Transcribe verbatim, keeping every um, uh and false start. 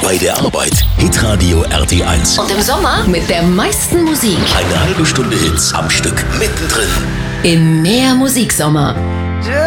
Bei der Arbeit Hitradio R T eins. Und im Sommer mit der meisten Musik. Eine halbe Stunde Hits am Stück mittendrin. Im Mehr Musiksommer.